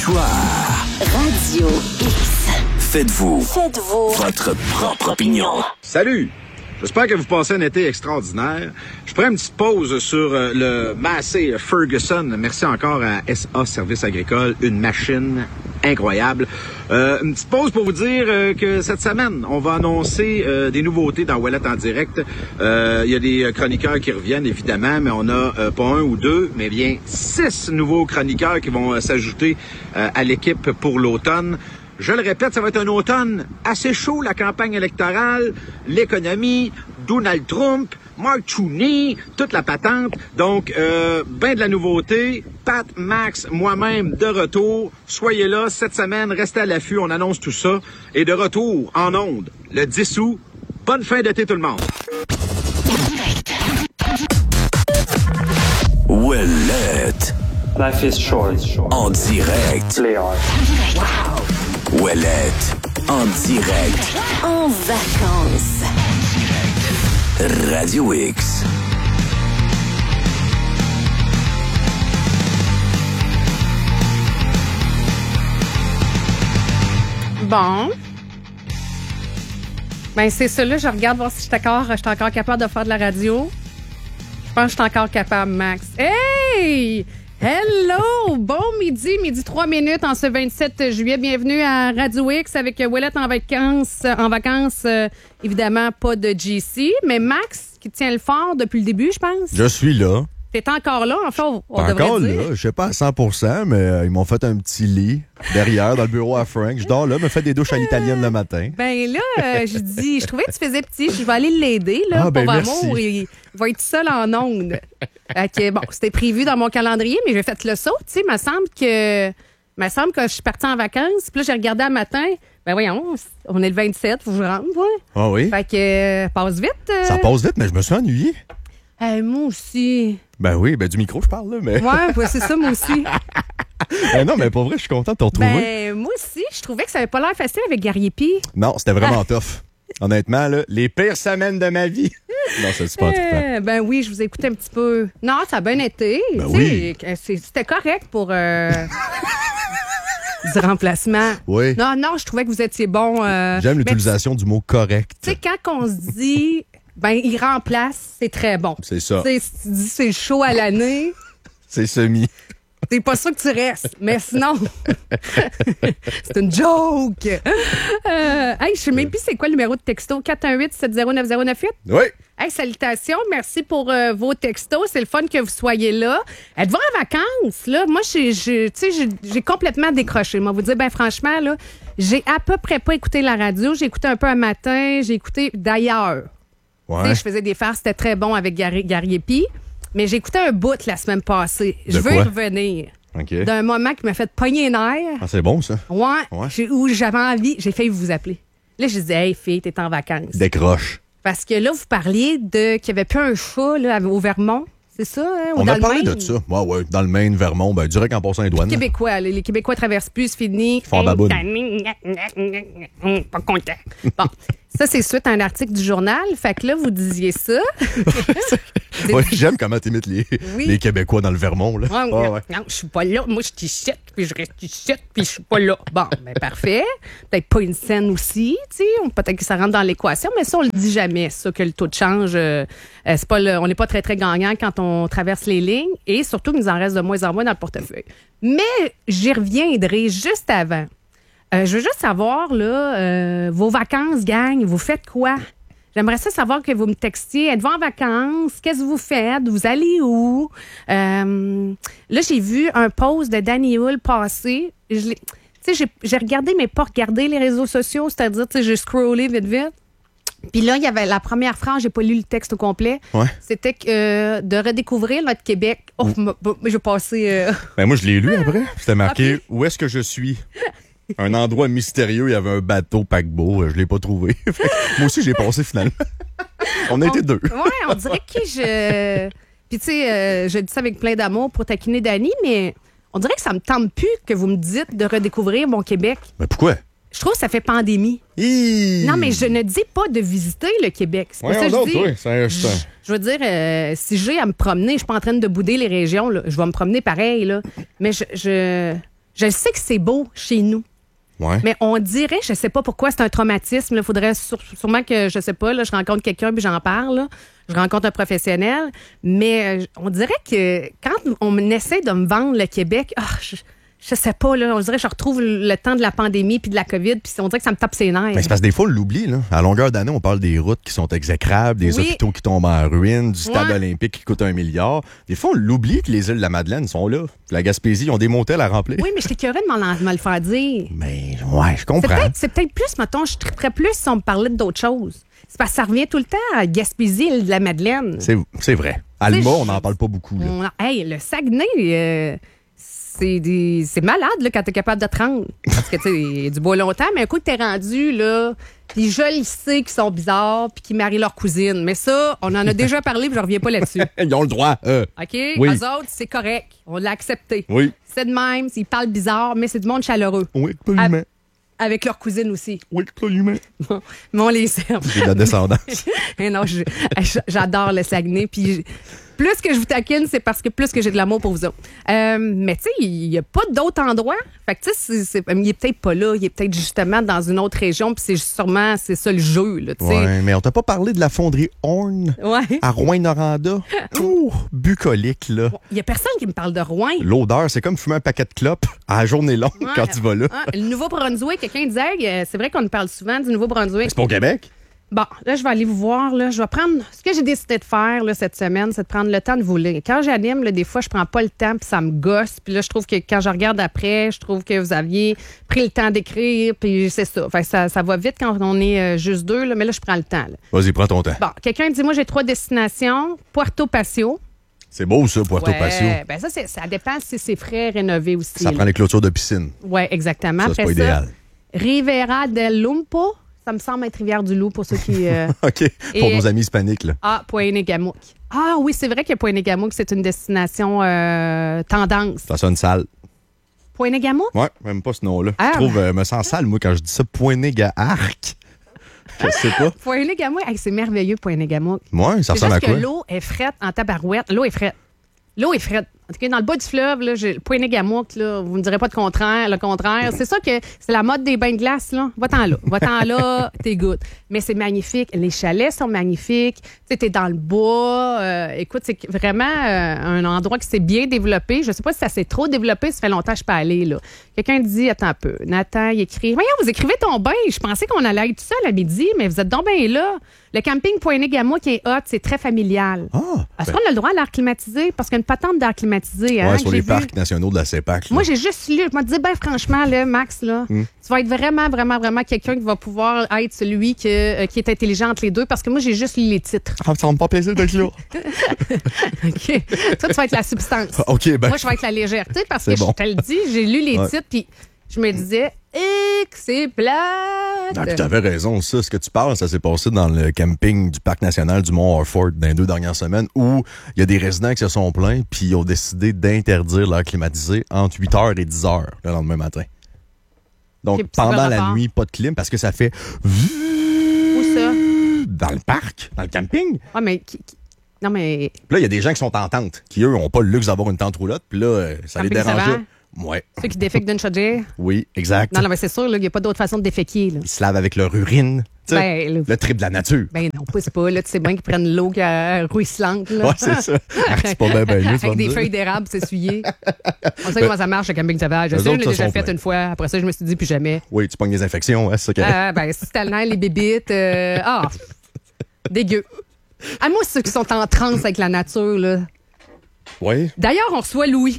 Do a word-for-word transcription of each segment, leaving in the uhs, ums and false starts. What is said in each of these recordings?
L'histoire. Radio X. Faites-vous. Faites-vous. Votre propre opinion. Salut! J'espère que vous passez un été extraordinaire. Je prends une petite pause sur euh, le Massey Ferguson. Merci encore à S A Services agricoles, une machine incroyable. Euh, une petite pause pour vous dire euh, que cette semaine, on va annoncer euh, des nouveautés dans Ouellette en direct. Euh, il y a des chroniqueurs qui reviennent, évidemment, mais on a euh, pas un ou deux, mais bien six nouveaux chroniqueurs qui vont euh, s'ajouter euh, à l'équipe pour l'automne. Je le répète, ça va être un automne assez chaud, la campagne électorale, l'économie, Donald Trump, Mark Tooney, toute la patente. Donc, euh, ben de la nouveauté. Pat, Max, moi-même, de retour. Soyez là cette semaine, restez à l'affût, on annonce tout ça. Et de retour en ondes, le dix août. Bonne fin d'été tout le monde. Ouellette. Life is short. En direct. Play hard. Ouellette. En direct. En vacances. Radio X. Bon. Ben, c'est ça, là. Je regarde voir si je suis encore, je suis encore capable de faire de la radio. Je pense que je suis encore capable, Max. Hey! Hello! Bon midi, midi trois minutes en ce vingt-sept juillet. Bienvenue à Radio X avec Ouellette en vacances. En vacances, euh, évidemment, pas de G C, mais Max qui tient le fort depuis le début, je pense. Je suis là. T'es encore là, enfin, on, on Pas devrait encore dire. là, je sais pas à cent pour cent, mais euh, ils m'ont fait un petit lit derrière dans le bureau à Frank. Je dors là, me fais des douches à l'italienne le matin. Ben là, euh, je dis, je trouvais que tu faisais petit, je vais aller l'aider, là, Ah, ben pauvre merci. amour, il, il va être seul en ondes. Fait que, bon, c'était prévu dans mon calendrier, mais j'ai fait le saut, tu sais, me semble que, me semble que je suis partie en vacances, puis là, j'ai regardé un matin, ben voyons, on est le vingt-sept, faut que je rentre, ouais. Ah oui? Fait que, euh, passe vite. euh. Ça passe vite, mais je me suis ennuyé. Euh, moi aussi. Ben oui, ben du micro, je parle là, mais. Ouais, ouais, c'est ça, moi aussi. Ben non, mais pour vrai, je suis content de te retrouver. Ben, moi aussi, je trouvais que ça avait pas l'air facile avec Gariepi. Non, c'était vraiment tough. Honnêtement, là, les pires semaines de ma vie. Non, c'est super trippant. Euh, ben oui, je vous ai écouté un petit peu. Non, ça a bien été. Ben Tu sais, oui. que c'est- C'était correct pour euh, du remplacement. Oui. Non, non, je trouvais que vous étiez bon. euh, J'aime mais l'utilisation du mot correct. Tu sais, quand on se dit, ben, il remplace, c'est très bon. C'est ça. Tu sais, si tu dis c'est chaud à l'année, C'est semi. t'es pas sûr que tu restes. Mais sinon, c'est une joke. Euh, hey, je sais même plus c'est quoi le numéro de texto. quatre un huit sept zéro neuf zéro neuf huit. Oui. Hey, salutations, merci pour euh, vos textos. C'est le fun que vous soyez là. Êtes-vous en vacances, là? Moi, j'ai, j'ai, tu sais, j'ai, j'ai complètement décroché. Moi, vous dire, ben franchement, là, j'ai à peu près pas écouté la radio. J'ai écouté un peu un matin. J'ai écouté d'ailleurs. Tu Ouais. sais, je faisais des farces, c'était très bon avec Gary, Gary Epi. Mais j'ai écouté un bout la semaine passée. Je De veux y quoi? revenir. OK. D'un moment qui m'a fait pogner les nerfs. Ah, c'est bon, ça. Ouais. Ouais. J'ai- où j'avais envie. J'ai failli vous appeler. Là, je disais, hey, fille, t'es en vacances. Décroche. Parce que là, vous parliez de qu'il n'y avait plus un chat là, au Vermont. C'est ça, hein? Ou On dans a le parlé Maine? de ça. Ouais, ouais. Dans le Maine, Vermont, ben, direct en passant les douanes. Québécois, là, les Québécois traversent plus, c'est fini. Fort baboune. Pas content. Bon, ça, c'est suite à un article du journal. Fait que là, vous disiez ça. Ouais, j'aime comment t'imites les, Oui. les Québécois dans le Vermont. Là. Ouais, Ah, non, ouais. non, je suis pas là. Moi, je suis ici, puis je reste ici, puis je suis pas là. Bon, ben parfait. Peut-être pas une scène aussi, tu sais. On- Peut-être que ça rentre dans l'équation, mais ça, on le dit jamais, ça, que le taux de change, euh, euh, c'est pas le- on n'est pas très, très gagnant quand on traverse les lignes. Et surtout, il nous en reste de moins en moins dans le portefeuille. Mais j'y reviendrai juste avant. Euh, je veux juste savoir, là, euh, vos vacances, gang, vous faites quoi? J'aimerais ça savoir que vous me textiez. Êtes-vous en vacances? Qu'est-ce que vous faites? Vous allez où? Euh, là, j'ai vu un post de Danny Hull passer. Je l'ai- Tu sais, j'ai, j'ai regardé, mais pas regardé les réseaux sociaux. C'est-à-dire, tu sais, j'ai scrollé vite, vite. Puis là, il y avait la première phrase, j'ai pas lu le texte au complet. Ouais. C'était que, euh, de redécouvrir notre Québec. Oh, m- m- j'ai passé... euh, Ben, moi, je l'ai lu après. C'était marqué Ok. « Où est-ce que je suis? » Un endroit mystérieux, il y avait un bateau paquebot. euh, Je l'ai pas trouvé. Fait que moi aussi, j'ai passé finalement. On a été deux. Ouais, on dirait que je... Puis tu sais, euh, je dis ça avec plein d'amour pour taquiner Dany, mais on dirait que ça me tente plus que vous me dites de redécouvrir mon Québec. Mais pourquoi? Je trouve que ça fait pandémie. Hi! Non, mais je ne dis pas de visiter le Québec. C'est pas ça que je dis. oui. C'est Je, je veux dire, euh, si j'ai à me promener, je suis pas en train de bouder les régions, là. Je vais me promener pareil, là. Mais je, je, Je sais que c'est beau chez nous. Ouais. Mais on dirait, je sais pas pourquoi, c'est un traumatisme. Il faudrait sur- sûrement que, je sais pas, là, je rencontre quelqu'un puis j'en parle. Là. Je rencontre un professionnel. Mais euh, on dirait que quand on essaie de me vendre le Québec, ah, je, je sais pas, là, on dirait que je retrouve le temps de la pandémie puis de la COVID, puis on dirait que ça me tape ses nerfs. Mais c'est parce que des fois, on l'oublie. Là. À longueur d'année, on parle des routes qui sont exécrables, des Oui. hôpitaux qui tombent en ruine, du stade Ouais. olympique qui coûte un milliard. Des fois, on l'oublie que les îles de la Madeleine sont là. La Gaspésie, ils ont des motels à remplir. Oui, mais j'étais curieuse de m'en- de me le faire dire. Mais ouais, je C'est comprends. peut-être, c'est peut-être plus, mettons, je triperais plus si on me parlait d'autres choses. C'est parce que ça revient tout le temps à Gaspésie, l'île de la Madeleine. C'est, c'est vrai. Alma, je- on n'en parle pas beaucoup. Là. On- hey, le Saguenay, euh, c'est, des, c'est malade là, quand t'es capable de te rendre. Parce que, tu sais, il y a du beau longtemps, mais un coup que t'es rendu, là, puis je le sais qu'ils sont bizarres, puis qu'ils marient leur cousine. Mais ça, on en a déjà parlé, puis je reviens pas là-dessus. Ils ont le droit. euh. OK? Oui. Eux autres, c'est correct. On l'a accepté. Oui. C'est de même, ils parlent bizarre, mais c'est du monde chaleureux. Oui, absolument. Avec leur cousine aussi. Oui, absolument. Mais on les serve. J'ai de la descendance. Eh non, je- je- j'adore le Saguenay. Puis plus que je vous taquine, c'est parce que plus que j'ai de l'amour pour vous autres. Euh, mais tu sais, il n'y a pas d'autres endroits. Fait que tu sais, c'est- c'est- il est peut-être pas là. Il est peut-être justement dans une autre région. Puis c'est sûrement, c'est ça le jeu, là, tu sais. Ouais, mais on t'a pas parlé de la fonderie Horn Ouais. à Rouyn-Noranda. Ouh, bucolique, là. Il y a personne qui me parle de Rouen. L'odeur, c'est comme fumer un paquet de clopes à la journée longue Ouais. quand tu vas là. Ah, le Nouveau-Brunswick, quelqu'un disait, hey, euh, c'est vrai qu'on nous parle souvent du Nouveau-Brunswick. C'est pas au Québec? Bon, là, je vais aller vous voir. Là. Je vais prendre. Ce que j'ai décidé de faire là, cette semaine, c'est de prendre le temps de vous lire. Quand j'anime, là, des fois, je prends pas le temps, puis ça me gosse. Puis là, je trouve que quand je regarde après, je trouve que vous aviez pris le temps d'écrire, puis c'est ça. Fait que ça. Ça va vite quand on est euh, juste deux, là, mais là, je prends le temps. Là. Vas-y, prends ton temps. Bon, quelqu'un dit, moi, j'ai trois destinations. Puerto Pacio. C'est beau, ça, Puerto Ouais, Pacio. ben ça, c'est- ça dépend si c'est frais, rénové aussi. Ça là. prend les clôtures de piscine. Oui, exactement. Ça, c'est Après pas idéal. Rivera del Lumpo. Ça me semble être Rivière-du-Loup pour ceux qui. euh, OK, pour Et- nos amis hispaniques, là. Ah, Poinégamouk. Ah oui, c'est vrai que Poinégamouk, c'est une destination euh, tendance. Ça sonne sale. Poinégamouk? Ouais, même pas ce nom-là. Ah. Je trouve, euh, me sens sale, moi, quand je dis ça, Poinéga-Arc. Je sais pas. Poinégamouk, hey, c'est merveilleux, Poinégamouk. Ouais, ça C'est ressemble à juste que quoi? l'eau est frette en tabarouette. L'eau est frette. L'eau est frette. En tout cas, dans le bas du fleuve, là, j'ai- le Poinégamouk, là, vous me direz pas le contraire. Le contraire. C'est ça que c'est la mode des bains de glace, là. Va-t'en là. Va-t'en là, t'es good. Mais c'est magnifique. Les chalets sont magnifiques. Tu sais, t'es dans le bois. Euh, écoute, c'est vraiment euh, un endroit qui s'est bien développé. Je sais pas si ça s'est trop développé. Ça fait longtemps que je suis pas allée, là. Quelqu'un dit, attends un peu. Nathan, il écrit, voyons, vous écrivez ton bain. Je pensais qu'on allait être tout seul à midi, mais vous êtes donc bien là. Le camping Poinégamouk qui est hot, c'est très familial. Ah! Est-ce ben, qu'on a le droit à l'air climatisé? Parce qu'il y a une patente d'air climatisé. Hein, ouais, que sur j'ai les vu. parcs nationaux de la CEPAC. là. Moi, j'ai juste lu. Je me dis, ben franchement, là, Max, là, Hmm. tu vas être vraiment, vraiment, vraiment quelqu'un qui va pouvoir être celui que, euh, qui est intelligent entre les deux. Parce que moi, j'ai juste lu les titres. Ah, ça me pas plaisir d'être là. OK? Toi, tu vas être la substance. Ah, OK, ben. Moi, je vais être la légèreté parce que C'est bon. je te le dis, j'ai lu les Ouais. titres, puis je me disais, et que c'est plate. Ah, puis t'avais raison, ça. Ce que tu parles, ça s'est passé dans le camping du Parc national du Mont-Harford dans les deux dernières semaines où il y a des résidents qui se sont plaints puis ils ont décidé d'interdire l'air climatisé entre huit heures et dix heures le lendemain matin. Donc, Ok, puis ça pendant va la rapport. nuit, pas de clim parce que ça fait Où ça? dans le parc, dans le camping. Ouais, mais. qui- qui- Non, mais. Puis là, il y a des gens qui sont en tente, qui eux ont pas le luxe d'avoir une tente roulotte, puis là, euh, ça les Camping dérangeait. savant. Ouais, Ceux qui défèquent d'une chaudière. oui, exact. Non, non, mais c'est sûr, il n'y a pas d'autre façon de déféquer. Là. Ils se lavent avec leur urine. Tu sais, Ben, le- le trip de la nature. Ben non, pousse pas. Là, tu sais bien qu'ils prennent l'eau qui est ruisselante. Là. Ouais, c'est ça. Ah, c'est pas bien, bien mieux, tu vas Avec me des dire. feuilles d'érable, s'essuyer. On sait comment ça marche, le camping sauvage. Je Eux sais, je autres, l'ai ça déjà sont fait pleins. une fois. Après ça, je me suis dit, plus jamais. Oui, tu pognes des infections, hein, c'est ça qu'il y a. Ah, ben, si t'as le nerf, les bébites. euh, Ah, dégueu. Ah, moi, ceux qui sont en transe avec la nature, là. Oui. D'ailleurs, on reçoit Louis.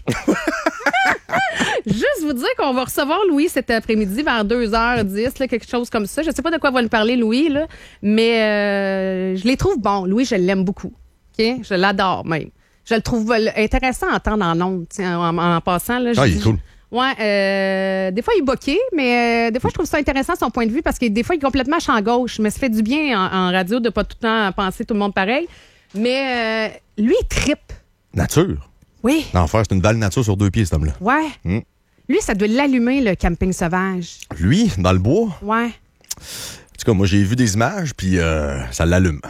Juste vous dire qu'on va recevoir Louis cet après-midi vers deux heures dix, là, quelque chose comme ça. Je sais pas de quoi va nous parler Louis, là, mais euh, je les trouve bons. Louis, je l'aime beaucoup. OK? Je l'adore même. Je le trouve euh, intéressant à entendre en ondes, tiens, en, en passant. Là, je Ah, il est dis- cool. Ouais, euh, des fois, il est boqué, mais euh, des fois, je trouve ça intéressant son point de vue parce que des fois, il est complètement champ gauche. Mais ça fait du bien en, en radio de pas tout le temps penser tout le monde pareil. Mais euh, lui, il trippe. Nature. Oui. L'enfer, c'est une belle nature sur deux pieds, cet homme-là. Ouais. Mm. Lui, ça doit l'allumer, le camping sauvage. Lui, dans le bois, Ouais. en tout cas, moi, j'ai vu des images, puis euh, ça l'allume.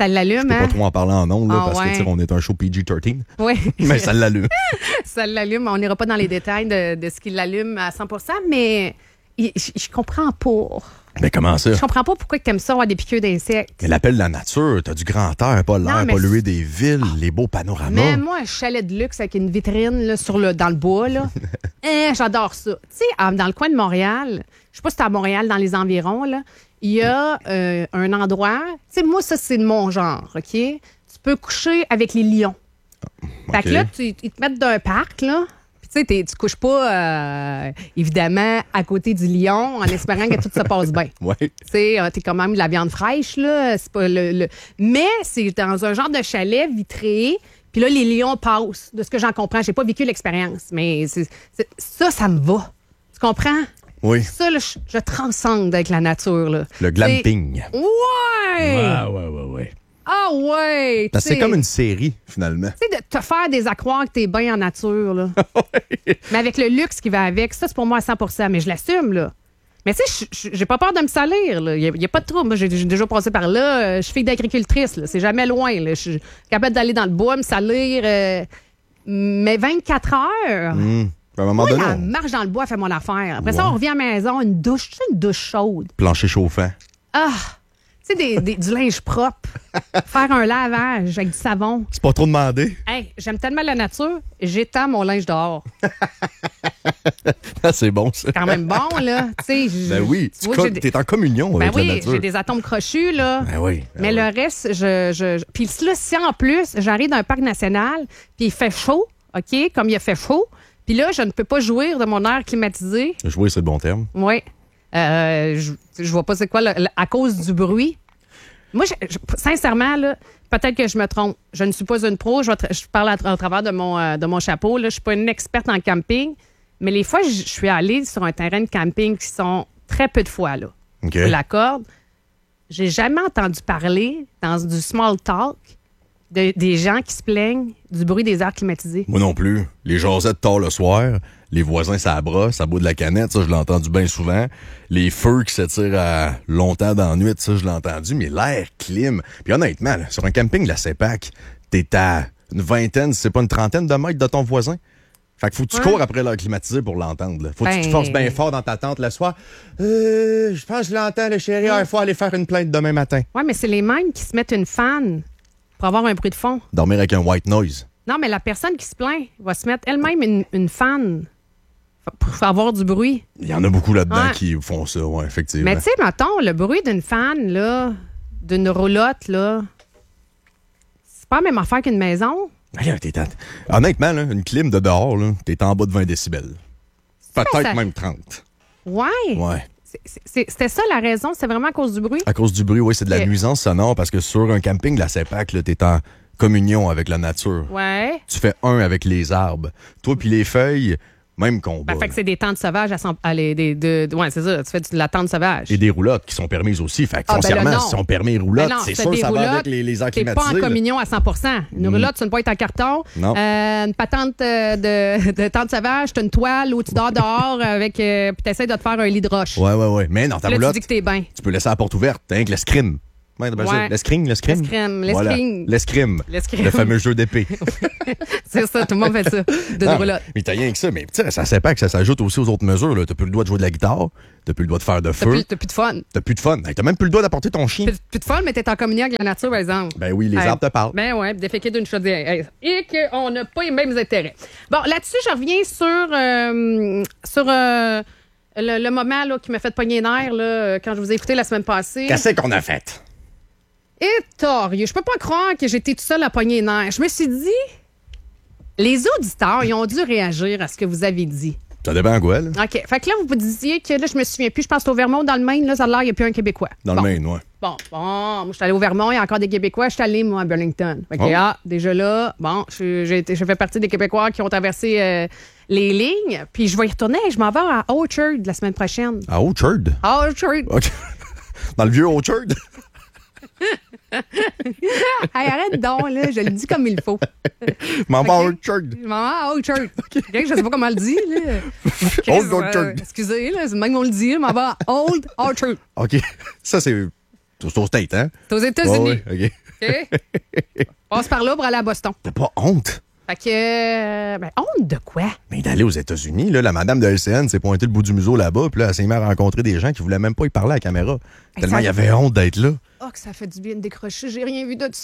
Ça l'allume, Je peux hein? pas trop en parler en ondes, là, Ah, parce ouais. que, tu sais, on est un show P G treize. Oui. Mais ça l'allume. Ça l'allume. On n'ira pas dans les détails de, de ce qui l'allume à cent pour cent, mais il- je je comprends pas. Mais comment ça? Je comprends pas pourquoi tu aimes ça avoir des piqûres d'insectes. Mais l'appel de la nature, t'as du grand air, pas l'air Non, mais pollué des villes, les beaux panoramas. Mais moi, un chalet de luxe avec une vitrine là, sur le, dans le bois, là, hein, j'adore ça. Tu sais, en- dans le coin de Montréal, je sais pas si c'est à Montréal, dans les environs, là, il y a euh, un endroit, tu sais, moi, ça, c'est de mon genre, OK? Tu peux coucher avec les lions. Fait que OK. là, tu, ils te mettent dans un parc, là. Puis tu sais, t'es- tu couches pas, euh, évidemment, à côté du lion en espérant que tout se passe bien. Ouais. Tu sais, euh, t'es quand même de la viande fraîche, là. C'est pas le, le- Mais c'est dans un genre de chalet vitré. Puis là, les lions passent. De ce que j'en comprends, j'ai pas vécu l'expérience. Mais c'est- c'est- ça, ça me va. Tu comprends? Oui. Ça, là, je, je transcende avec la nature, là. Le glamping. C'est- Ouais! Ah, ouais, ouais, ouais. Ah ouais! Ben, tu c'est sais. comme une série, finalement. Tu sais, de te faire des accroires que t'es bien en nature, là. Mais avec le luxe qui va avec, ça, c'est pour moi à cent pour cent. Mais je l'assume, là. Mais tu sais, je- je- j'ai pas peur de me salir, là. Il n'y a, pas de trouble. Moi, j'ai j'ai déjà passé par là. Euh, Je suis fille d'agricultrice, là. C'est jamais loin, là. Je suis capable d'aller dans le bois, me salir. euh, Mais vingt-quatre heures... Hum. À un moment Moi, donné, la on- marche dans le bois fait mon affaire. Après ça, Ouais. on revient à la maison, une douche, tu sais, une douche chaude. plancher chauffant. Ah! Tu sais, des- des- du linge propre. Faire un lavage avec du savon. C'est pas trop demandé. Hey, j'aime tellement la nature, j'étends mon linge dehors. Ah, c'est bon, ça. Quand même bon, là. Tu sais, je- Ben oui, tu tu vois, co- j'ai des- t'es en communion Ben avec la oui, nature. j'ai des atomes crochus, là. Ben oui. ben Mais oui. le reste, je. je, je- Puis là, si en plus, j'arrive dans un parc national, puis il fait chaud, OK, comme il a fait chaud, puis là, je ne peux pas jouir de mon air climatisé. Jouer, c'est le bon terme. Oui. Euh, je, je vois pas c'est quoi, le- le- à cause du bruit. Moi, je- je- sincèrement, là, peut-être que je me trompe. Je ne suis pas une pro. Je, vais tra- je parle à, tra- au travers de mon, euh, de mon chapeau. Là. Je suis pas une experte en camping. Mais les fois, je, je suis allée sur un terrain de camping qui sont très peu de fois, là. OK. Je l'accorde. J'ai jamais entendu parler, dans du small talk, de- des gens qui se plaignent du bruit des airs climatisés. Moi non plus. Les jasettes tard le soir, les voisins ça brosse, ça bout de la canette, ça je l'ai entendu bien souvent. Les feux qui s'attirent à longtemps dans la nuit, ça je l'ai entendu, mais l'air clim. Puis honnêtement, là, sur un camping de la CEPAC, t'es à une vingtaine, si c'est pas une trentaine de mètres de ton voisin. Fait que faut que tu Ouais. cours après l'air climatisé pour l'entendre. là. Faut que tu te Ben- forces bien fort dans ta tente le soir. Euh, je pense que je l'entends, le chéri. Il faut aller faire une plainte demain matin. Oui, mais c'est les mêmes qui se mettent une fan pour avoir un bruit de fond. Dormir avec un white noise. Non, mais la personne qui se plaint va se mettre elle-même une, une fan pour faire avoir du bruit. Il y en a beaucoup là-dedans Ouais. qui font ça, ouais, effectivement. Mais tu sais, mettons, le bruit d'une fan, là, d'une roulotte, là, c'est pas la même affaire qu'une maison. Ben là, t'es en- Honnêtement, là, une clim de dehors, là, t'es en bas de vingt décibels. Peut-être ça- même trente. Ouais. Ouais. C'est- c'est- C'était ça la raison? C'est vraiment à cause du bruit? À cause du bruit, oui, c'est de la Ok. nuisance sonore parce que sur un camping de la CEPAC, là, t'es en communion avec la nature. Ouais. Tu fais un avec les arbres. Toi puis les feuilles, même combat. Ben, fait que là. c'est des tentes sauvages à, cent- à les- des, de, de- ouais, c'est ça. Tu fais de la tente sauvage. Et des roulottes qui sont permises aussi. Fait que Ah, ben foncièrement, là, non. si on permet les roulottes, Ben non, c'est c'est sûr des ça va roulottes, avec les, les airs T'es pas climatisés. en là. communion à cent pour cent. Une Mm. roulotte, c'est une boîte en carton. Non. Euh, une patente euh, de, de tente sauvage, t'as une toile où tu dors dehors avec, euh, puis t'essaies de te faire un lit de roche. Ouais, ouais, ouais. Mais non, ta Puis là, tu roulotte, dis que t'es bien. tu peux laisser la porte ouverte, hein, avec l'escrime. Ouais, t'as pas Ouais. ça? L'escrime, l'escrime. L'escrime, Voilà. l'escrime. L'escrime. L'escrime. Le fameux jeu d'épée. C'est ça, tout le monde fait ça. De Non, roulotte. mais t'as rien que ça. Mais tu sais, ça sait pas que ça s'ajoute aussi aux autres mesures. Là. T'as plus le droit de jouer de la guitare. T'as plus le droit de faire de T'as feu. plus, t'as plus de fun. T'as plus de fun. Hey, T'as même plus le droit d'apporter ton chien. Plus, plus de fun, mais t'es en communion avec la nature, par exemple. Ben oui, les Hey, arbres te parlent. Ben ouais, puis déféquer d'une chaudière. Hey, et qu'on n'a pas les mêmes intérêts. Bon, là-dessus, je reviens sur, euh, sur euh, le, le moment là, qui m'a fait pogner les nerfs là, quand je vous ai écouté la semaine passée. Qu'est-ce qu'on a fait? Et torieux, je peux pas croire que j'étais tout seul à pogner les nerfs. Je me suis dit, les auditeurs, ils ont dû réagir à ce que vous avez dit. Ça dépend quoi, là? OK. Fait que là, vous vous disiez que là, je me souviens plus, je pense que c'est au Vermont, dans le Maine, là, ça a l'air, il n'y a plus un Québécois. Dans Bon. le Maine, ouais. Bon, bon, moi, je suis allée au Vermont, il y a encore des Québécois. Je suis allée, moi, à Burlington. Fait que, Oh. ah, déjà là, bon, je- j'ai été- je fais partie des Québécois qui ont traversé euh, les lignes. Puis je vais y retourner. Je m'en vais à Orchard la semaine prochaine. À Orchard? Orchard. OK. Dans le vieux Orchard? Hey, arrête donc, là. Je le dis comme il faut. Je m'en vais à OK. Orchard. Je m'en vais à Orchard. OK, je sais pas comment le dire, là. Old Euh, Orchard. excusez, là. C'est même qu'on le dit. Je m'en vais à Old Orchard. OK. Ça, c'est. C'est au State, hein? C'est aux États-Unis. Ouais, ouais, OK. OK? Passe par là pour aller à Boston. T'as pas honte? Fait que... euh, Ben, honte de quoi? Mais d'aller aux États-Unis, là, la madame de L C N s'est pointée le bout du museau là-bas, puis là, elle s'est mise à rencontrer des gens qui voulaient même pas y parler à la caméra. Hey, Tellement ça- il y avait honte d'être là. Oh, que ça fait du bien de décrocher. J'ai rien vu de ça.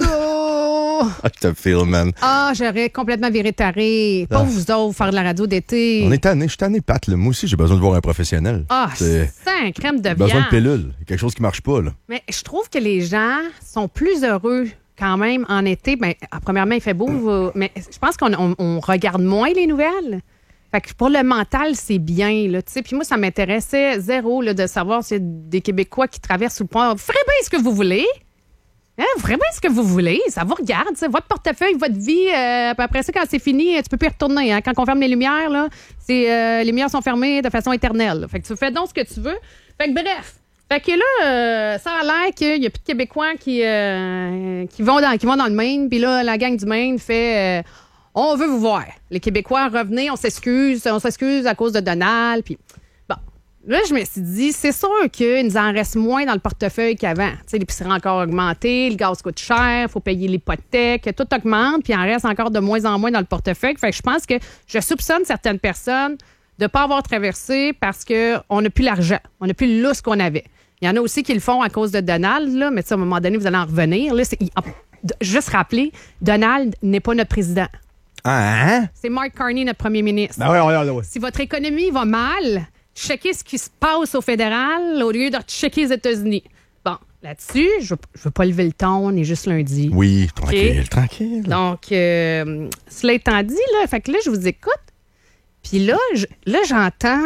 Ah, je te feel, man. Ah, j'aurais complètement viré taré. Pas Ah. vous autres, faire de la radio d'été. On est tanné, je suis tanné, Pat, là. Moi aussi, j'ai besoin de voir un professionnel. Ah, C'est- c'est un crème de J'ai besoin de viande. pilule. Quelque chose qui marche pas, là. Mais je trouve que les gens sont plus heureux quand même en été. Ben, premièrement, il fait beau, euh, mais je pense qu'on on- on regarde moins les nouvelles. Fait que pour le mental, c'est bien. Là, tu sais. Puis moi, ça m'intéressait zéro là, de savoir s'il y a des Québécois qui traversent le pont. Vous ferez bien ce que vous voulez. Hein, vous ferez bien ce que vous voulez. Ça vous regarde. tu sais. Votre portefeuille, votre vie. Euh, puis après ça, quand c'est fini, tu peux plus y retourner. Hein. Quand on ferme les lumières, là, c'est, euh, les lumières sont fermées de façon éternelle. Là. Fait que tu fais donc ce que tu veux. Fait que bref. Fait que là, euh, ça a l'air qu'il n'y a plus de Québécois qui, euh, qui, vont dans, qui vont dans le Maine. Puis là, la gang du Maine fait... Euh, on veut vous voir. Les Québécois, revenez, on s'excuse. On s'excuse à cause de Donald. Puis bon, là, je me suis dit, c'est sûr qu'il nous en reste moins dans le portefeuille qu'avant. Tu sais, l'épicerie a encore augmenté, le gaz coûte cher, il faut payer l'hypothèque, tout augmente, puis il en reste encore de moins en moins dans le portefeuille. Fait que je pense que je soupçonne certaines personnes de ne pas avoir traversé parce qu'on n'a plus l'argent. On n'a plus le lousse qu'on avait. Il y en a aussi qui le font à cause de Donald, là, mais tu sais, à un moment donné, vous allez en revenir. Là, c'est, juste rappeler, Donald n'est pas notre président. Ah, hein? C'est Mark Carney, notre premier ministre. Ben ouais, ouais, ouais, ouais. Si votre économie va mal, checkez ce qui se passe au fédéral au lieu de checker les États-Unis. Bon, là-dessus, je ne veux pas lever le ton, on est juste lundi. Oui, tranquille, Ok. tranquille. Donc, euh, cela étant dit, là, fait que là, je vous écoute. Puis là, je- là, j'entends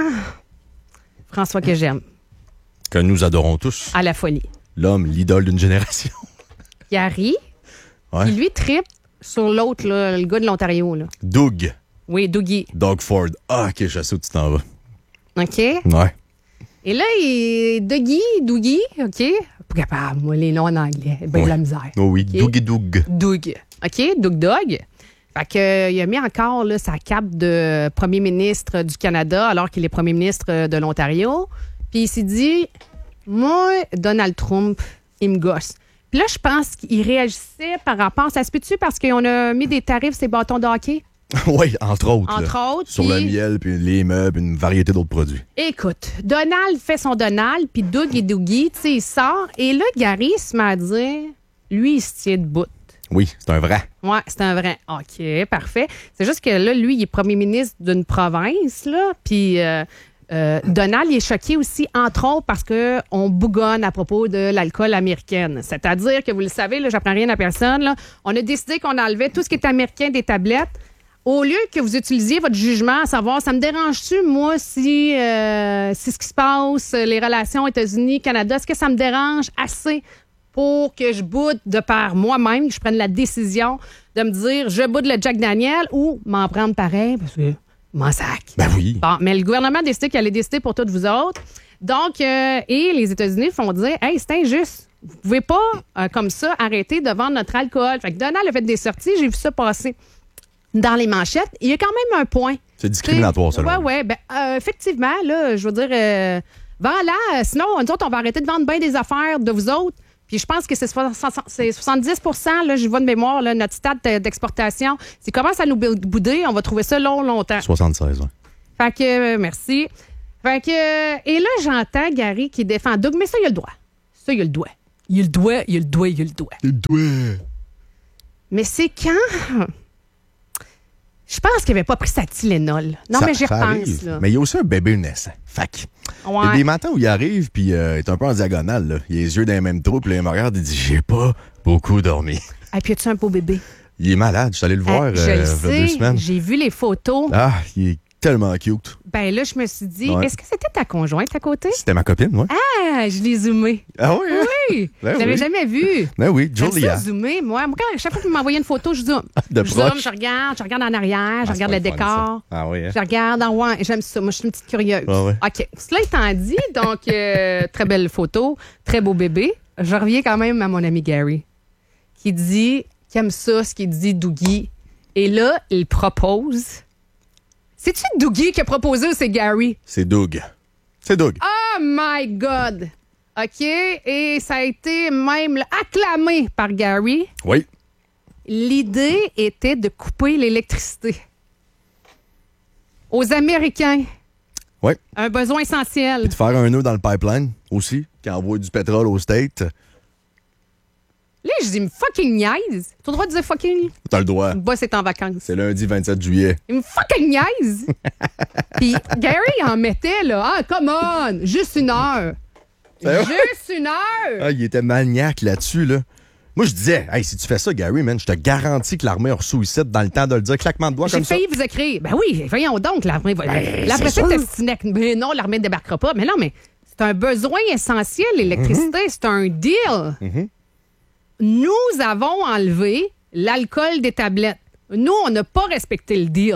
François que j'aime, Que nous adorons tous. à la folie. L'homme, l'idole d'une génération. Il arrive, Ouais. puis lui tripe sur l'autre, là, le gars de l'Ontario. Là. Doug. Oui, Dougie. Doug Ford. Ah, ok, je sais où tu t'en vas. OK? Ouais. Et là, il... Dougie, Dougie, OK? Pas capable, moi, les noms en anglais. Ben, Ouais. de la misère. Oh oui, Ok. Doug et Doug. Doug. OK? Doug Dog. Fait que, euh, il a mis encore là, sa cape de premier ministre du Canada alors qu'il est premier ministre de l'Ontario. Puis il s'est dit, moi, Donald Trump, il me gosse. Puis là, je pense qu'il réagissait par rapport, ça se peut-tu parce qu'on a mis des tarifs sur les bâtons de hockey? Oui, entre autres. Entre là. autres. Sur puis- le miel, puis les meubles, une variété d'autres produits. Écoute, Donald fait son Donald, puis Doug et Dougie, tu sais, il sort. Et là, Gary se met à dire, lui, il se tient debout. Oui, c'est un vrai. Ouais, c'est un vrai. OK, parfait. C'est juste que là, lui, il est premier ministre d'une province, là. Puis euh, euh, Donald, il est choqué aussi, entre autres, parce qu'on bougonne à propos de l'alcool américaine. C'est-à-dire que, vous le savez, là, j'apprends rien à personne, là. On a décidé qu'on enlevait tout ce qui est américain des tablettes. Au lieu que vous utilisiez votre jugement à savoir, ça me dérange-tu, moi, si euh, c'est ce qui se passe, les relations États-Unis-Canada, est-ce que ça me dérange assez pour que je boude de par moi-même, que je prenne la décision de me dire, je boude le Jack Daniel ou m'en prendre pareil, parce que m'en sac. Ben oui. Bon, mais le gouvernement a décidé qu'il allait décider pour toutes vous autres. Donc, euh, et les États-Unis font dire, hey, c'est injuste. Vous pouvez pas, euh, comme ça, arrêter de vendre notre alcool. Fait que Donald a fait des sorties, j'ai vu ça passer dans les manchettes. Il y a quand même un point. C'est discriminatoire, selon Oui, moi. oui. Ben, euh, effectivement, là, je veux dire, euh, vends-la. Sinon, nous autres, on va arrêter de vendre bien des affaires de vous autres. Puis je pense que c'est soixante-dix pour cent, là, je vois de mémoire, là, notre stade d'exportation. S'il commence à nous bouder, on va trouver ça long, longtemps. soixante-seize, oui. Fait que, euh, merci. Fait que, euh, et là, j'entends Gary qui défend Doug, mais ça, il a le droit. Ça, il a le doigt. Il a le doigt, il a le doigt, il a le doigt. Il doit. Mais c'est quand... Je pense qu'il n'avait pas pris sa Tylenol. Non, Ça- mais j'y ça repense, arrive. là. Mais il y a aussi un bébé naissant. Fac. Il y a Ouais. des matins où il arrive, puis euh, il est un peu en diagonale. Là. Il a les yeux dans les mêmes trous, puis là, il me regarde et dit « J'ai pas beaucoup dormi. Et puis, as-tu un beau bébé? » Il est malade. Je suis allé le voir Ah, je euh, le il y a deux sais, semaines. j'ai vu les photos. Ah, il est tellement cute. Ben là, je me suis dit, Ouais. est-ce que c'était ta conjointe à côté? C'était ma copine, moi. Ah, je l'ai zoomé. Ah oui? hein? Oui, Ben je l'avais oui. jamais vu. Ben oui, J'aime Julia. ça, zoomer, moi. Moi, quand, chaque fois qu'il m'envoyait une photo, je zoome. De je zoome, proche. je regarde, je regarde en arrière, je Ah, regarde c'est le pas le fun, décor. ça. Ah oui, hein? Je regarde en ouais, j'aime ça. Moi, je suis une petite curieuse. Ah ouais. OK. Cela étant dit, donc, euh, très belle photo, très beau bébé. Je reviens quand même à mon ami Gary, qui dit qu'il aime ça, ce qu'il dit Dougie. Et là, il propose. C'est-tu Dougie qui a proposé ou c'est Gary? C'est Doug. C'est Doug. Oh my God! OK, et ça a été même là, acclamé par Gary. Oui. L'idée était de couper l'électricité. Aux Américains. Oui. Un besoin essentiel. Puis de faire un nœud dans le pipeline aussi, qui envoie du pétrole aux States. Là, je dis, me fucking niaise. T'as le droit de dire fucking? T'as le droit. Le boss est en vacances. C'est lundi vingt-sept juillet. Il me fucking niaise. Puis Gary en mettait, là. Ah, come on! Juste une heure. Juste une heure! Ah, il était maniaque là-dessus, là. Moi, je disais, hey, si tu fais ça, Gary, man, je te garantis que l'armée a reçu ici dans le temps de le dire, claquement de doigts comme ça. J'ai failli vous écrire. Ben oui, voyons donc, l'armée va. Ben, Là, après c'est ça, sûr. t'as stiné. Mais non, l'armée ne débarquera pas. Mais non, mais c'est un besoin essentiel, l'électricité. Mm-hmm. C'est un deal. Mm-hmm. Nous avons enlevé l'alcool des tablettes. Nous, on n'a pas respecté le deal.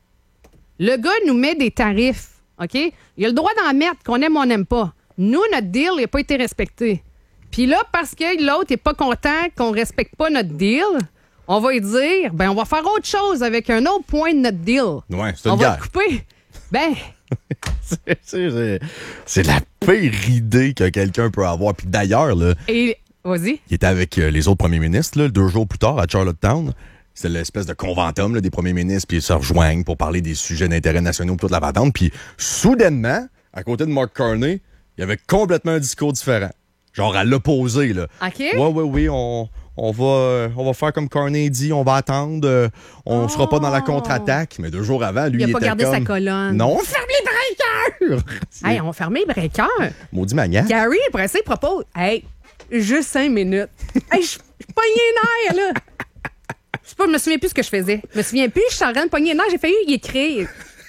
Le gars nous met des tarifs, OK? Il a le droit d'en mettre, qu'on aime ou on n'aime pas. Nous, notre deal n'a pas été respecté. Puis là, parce que l'autre n'est pas content qu'on ne respecte pas notre deal, on va lui dire, ben on va faire autre chose avec un autre point de notre deal. Ouais, c'est une on va guerre. le couper. Ben, c'est, c'est, c'est la pire idée que quelqu'un peut avoir. Puis d'ailleurs, là, et vas-y. il était avec euh, les autres premiers ministres, là, deux jours plus tard, à Charlottetown. C'est l'espèce de conventum là, des premiers ministres, puis ils se rejoignent pour parler des sujets d'intérêt nationaux, toute la patente. Puis soudainement, à côté de Mark Carney, il y avait complètement un discours différent. Genre à l'opposé, là. OK. Ouais, ouais, oui, on, on, va, euh, on va faire comme Carney dit, on va attendre, euh, on Oh. sera pas dans la contre-attaque. Mais deux jours avant, lui, Il a il pas était gardé comme... sa colonne. Non, ferme les breakers! Hey, on va fermer le breaker. Maudit maniaque. Gary, après ça, il propose, hey, juste cinq minutes. Hey, je suis pogné les nerfs, là. Je sais pas, je me souviens plus ce que je faisais. Je me souviens plus, je suis en train de pogner les nerfs. J'ai failli y écrire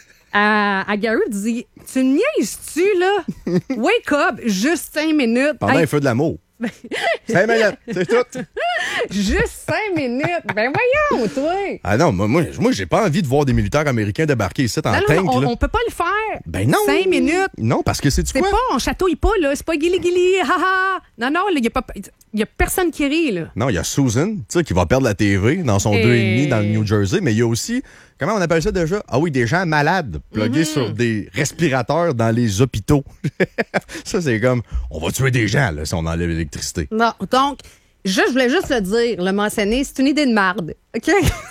à, à Gary, il dit, tu me niaises-tu, là? Wake up, juste cinq minutes. Pendant Hey, un feu de l'amour. Cinq minutes, c'est tout. juste cinq minutes. Ben voyons, toi. Ah non, moi, moi, moi, j'ai pas envie de voir des militaires américains débarquer ici en Non, non, tank. on, là. on peut pas le faire. Ben non. Cinq minutes. Non, parce que c'est du C'est quoi? pas, on chatouille pas, là. C'est pas guili-guili, haha. Non, non, il y a pas, y a personne qui rit, là. Non, il y a Susan, tu sais, qui va perdre la T V dans son Et- deux et demi dans le New Jersey, mais il y a aussi, comment on appelle ça déjà? Ah oui, des gens malades, plugués Mm-hmm. sur des respirateurs dans les hôpitaux. Ça, c'est comme, on va tuer des gens, là, si on enlève l'électricité. Non, donc, je, je voulais juste le dire, le mentionner, c'est une idée de marde. OK?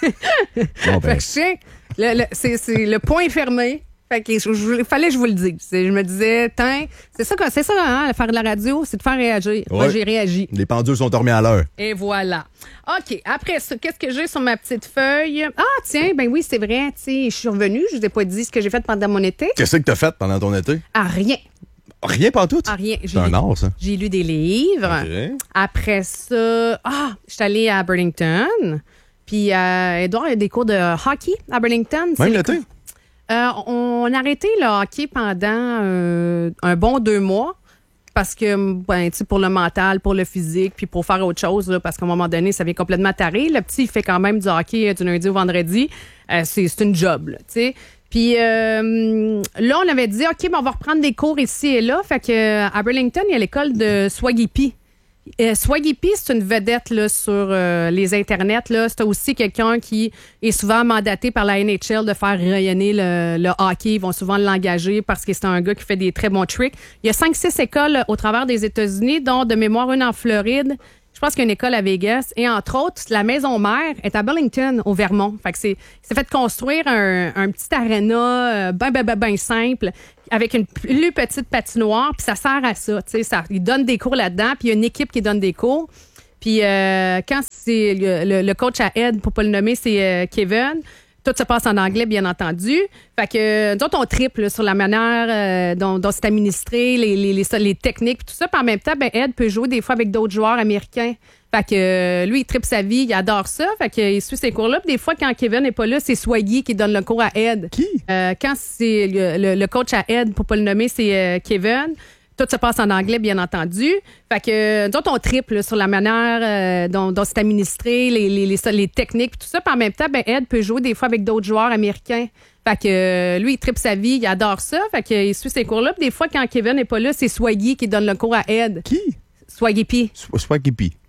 Bon, ben, Fait que je tiens, le, le- c'est, c'est le point fermé. Fait que je, je- fallait que je vous le dise. C'est- Je me disais, tiens, c'est ça, que- c'est ça, hein, faire de la radio, c'est de faire réagir. Moi, Ouais. j'ai réagi. les pendules sont dormies à l'heure. Et voilà. OK. Après ça, qu'est-ce que j'ai sur ma petite feuille? Ah, tiens, ben oui, c'est vrai. Tu sais, je suis revenue. Je vous ai pas dit ce que j'ai fait pendant mon été. Qu'est-ce que t'as fait pendant ton été? Ah, rien. Rien pas tout. Ah, rien. C'est un art, ça. J'ai lu des livres. OK. Après ça, ah, je suis allée à Burlington. Puis, euh, Edouard, il y a des cours de hockey à Burlington. C'est Même les l'été? cours- Euh, on a arrêté le hockey pendant euh, un bon deux mois. Parce que, ben, tu sais, pour le mental, pour le physique, puis pour faire autre chose, là, parce qu'à un moment donné, ça vient complètement taré. Le petit, il fait quand même du hockey euh, du lundi au vendredi. Euh, c'est, c'est une job, là, tu sais. Puis euh, là, on avait dit, OK, ben, on va reprendre des cours ici et là. Fait que à Burlington, il y a l'école de Swagipee. Euh, Swagipee, c'est une vedette là, sur euh, les internets. Là. C'est aussi quelqu'un qui est souvent mandaté par la N H L de faire rayonner le, le hockey. Ils vont souvent l'engager parce que c'est un gars qui fait des très bons tricks. Il y a cinq six écoles au travers des États-Unis, dont de mémoire une en Floride. Je pense qu'il y a une école à Vegas. Et entre autres, la maison mère est à Burlington, au Vermont. Fait que c'est, il s'est fait construire un, un petit aréna euh, ben, ben, ben, ben simple, avec une plus petite patinoire, puis ça sert à ça. Tu sais, ça, il donne des cours là-dedans, puis il y a une équipe qui donne des cours. Puis euh, quand c'est le, le- le coach à Ed, pour pas le nommer, c'est euh, Kevin. Tout se passe en anglais, bien entendu. Fait que euh, nous autres, on triple là, sur la manière euh, dont, dont c'est administré, les, les, les, les techniques, puis tout ça. Puis en même temps, ben, Ed peut jouer des fois avec d'autres joueurs américains. Fait que euh, lui, il tripe sa vie, il adore ça. Fait que, euh, il suit ces cours-là. Puis des fois, quand Kevin n'est pas là, c'est Swaggy qui donne le cours à Ed. Qui? Euh, quand c'est le, le- le coach à Ed, pour pas le nommer, c'est euh, Kevin. Tout se passe en anglais, bien entendu. Fait que euh, nous autres, on triple là, sur la manière euh, dont, dont c'est administré, les, les, les, les techniques, puis tout ça. Puis en même temps, ben, Ed peut jouer des fois avec d'autres joueurs américains. Fait que euh, lui, il tripe sa vie, il adore ça. Fait que, euh, il suit ces cours-là. Puis des fois, quand Kevin n'est pas là, c'est Swaggy qui donne le cours à Ed. Qui? Swaggy P. Swagipee.